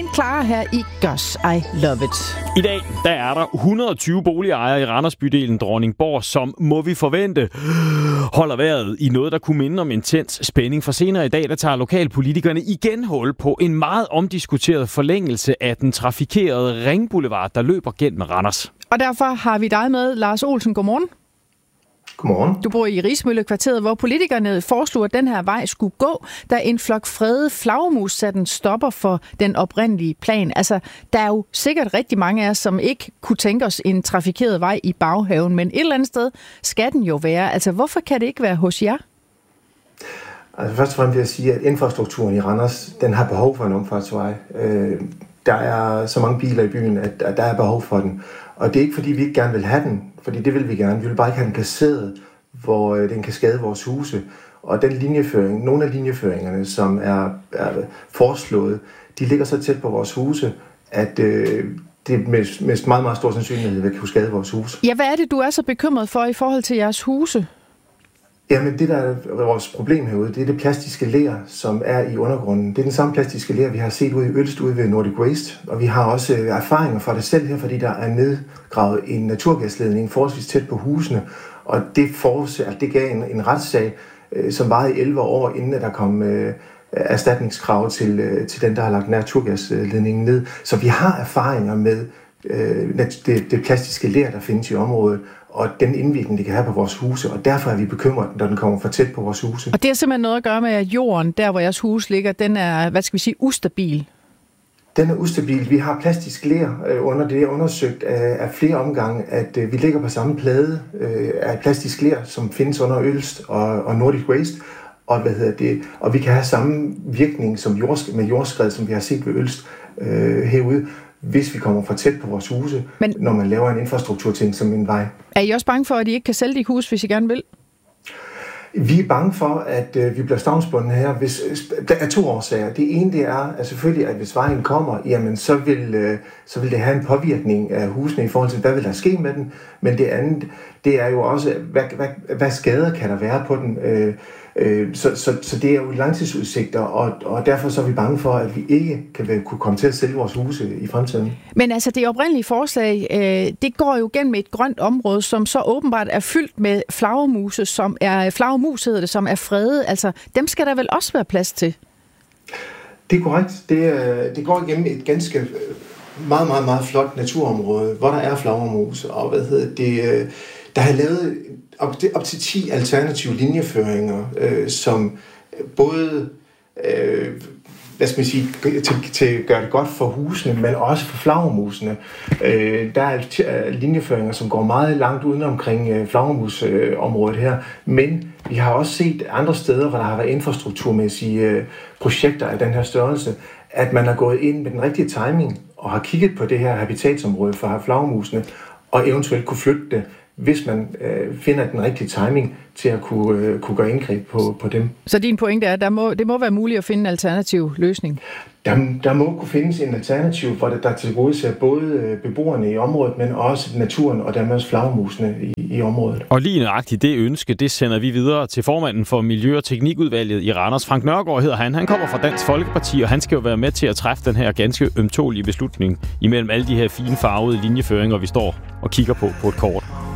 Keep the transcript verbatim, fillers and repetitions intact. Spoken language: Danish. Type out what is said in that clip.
Jane Clara her i Gosh, I Love It. I dag der er der et hundrede og tyve boligejere i Randers bydelen Dronningborg, som må vi forvente holder vejret i noget, der kunne minde om intens spænding. For senere i dag, der tager lokalpolitikerne igen hul på en meget omdiskuteret forlængelse af den trafikerede Ringboulevard, der løber gennem Randers. Og derfor har vi dig med, Lars Olsen. Godmorgen. Godmorgen. Du bor i Rismøllekvarteret, hvor politikerne foreslog, at den her vej skulle gå, da en flok fredede flagermus satte en stopper for den oprindelige plan. Altså, der er jo sikkert rigtig mange af os, som ikke kunne tænke os en trafikeret vej i baghaven, men et eller andet sted skal den jo være. Altså, hvorfor kan det ikke være hos jer? Altså, først og fremmest vil jeg sige, at infrastrukturen i Randers, den har behov for en omfartsvej. Øh, der er så mange biler i byen, at der er behov for den. Og det er ikke, fordi vi ikke gerne vil have den, fordi det vil vi gerne. Vi vil bare ikke have den placeret, hvor den kan skade vores huse. Og den linjeføring, nogle af linjeføringerne, som er, er foreslået, de ligger så tæt på vores huse, at øh, det med, med meget, meget stor sandsynlighed vil kunne skade vores huse. Ja, hvad er det, du er så bekymret for i forhold til jeres huse? Jamen, det der er vores problem herude, det er det plastiske ler, som er i undergrunden. Det er den samme plastiske ler, vi har set ude i Ølst ude ved Nordic Waste. Og vi har også erfaringer fra det selv her, fordi der er nedgravet en naturgasledning forholdsvis tæt på husene. Og det, forudser, at det gav en, en retssag, øh, som varede i elleve år, inden at der kom øh, erstatningskrav til, øh, til den, der har lagt naturgasledningen ned. Så vi har erfaringer med øh, det, det plastiske ler, der findes i området, og den indvirkning, det kan have på vores huse, og derfor er vi bekymret, når den kommer for tæt på vores huse. Og det har simpelthen noget at gøre med, at jorden, der hvor jeres hus ligger, den er, hvad skal vi sige, ustabil? Den er ustabil. Vi har plastisk ler under det, er undersøgt af, af flere omgange, at vi ligger på samme plade af plastisk ler, som findes under Ølst og, og Nordic Waste, og, hvad hedder det, og vi kan have samme virkning som jordsk, med jordskred, som vi har set ved Ølst øh, herude, hvis vi kommer for tæt på vores huse, men når man laver en infrastrukturting som en vej. Er I også bange for, at I ikke kan sælge de hus, hvis I gerne vil? Vi er bange for, at øh, vi bliver stavnsbundet her. Hvis, der er to årsager. Det ene det er at selvfølgelig, at hvis vejen kommer, jamen, så, vil, øh, så vil det have en påvirkning af husene i forhold til, hvad vil der ske med den. Men det andet, det er jo også, hvad, hvad, hvad skader kan der være på den. Øh, øh, så, så, så det er jo langtidsudsigter, og, og derfor så er vi bange for, at vi ikke kan kunne komme til at sælge vores huse i fremtiden. Men altså det oprindelige forslag, øh, det går jo gennem et grønt område, som så åbenbart er fyldt med flagermuse, som er flagermus hedder det, som er fredet. Altså dem skal der vel også være plads til? Det er korrekt. Det, det går igennem et ganske meget, meget, meget flot naturområde, hvor der er flagermus, og hvad hedder det, der har lavet op til, op til ti alternative linjeføringer, øh, som både øh, hvad skal man sige, til, til gør det godt for husene, men også for flagermusene. Øh, der er linjeføringer, som går meget langt uden omkring øh, flagermusområdet øh, her, men vi har også set andre steder, hvor der har været infrastrukturmæssige øh, projekter af den her størrelse, at man har gået ind med den rigtige timing og har kigget på det her habitatsområde for flagermusene, og eventuelt kunne flytte det, hvis man øh, finder den rigtige timing til at kunne, øh, kunne gøre indgreb på, på dem. Så din pointe er, at der må, det må være muligt at finde en alternativ løsning? Der, der må kunne findes en alternativ, hvor der tilgodeser både beboerne i området, men også naturen og dermed også flagermusene i, i området. Og lige nøjagtigt det ønske, det sender vi videre til formanden for Miljø- og Teknikudvalget i Randers. Frank Nørgaard hedder han. Han kommer fra Dansk Folkeparti, og han skal jo være med til at træffe den her ganske ømtålige beslutning imellem alle de her fine farvede linjeføringer, vi står og kigger på på et kort.